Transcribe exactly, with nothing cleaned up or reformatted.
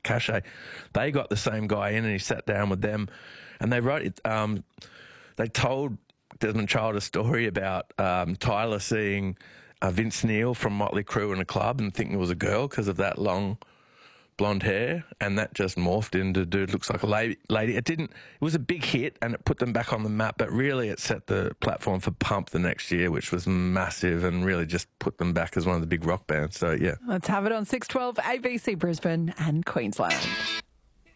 cachet. They got the same guy in, and he sat down with them, and they wrote it. Um, they told Desmond Child a story about um, Tyler seeing uh, Vince Neil from Motley Crue in a club and thinking it was a girl because of that long blonde hair, and that just morphed into dude looks like a lady. lady. It didn't. It was a big hit, and it put them back on the map. But really, it set the platform for Pump the next year, which was massive, and really just put them back as one of the big rock bands. So yeah, Let's have it on six twelve A B C Brisbane and Queensland.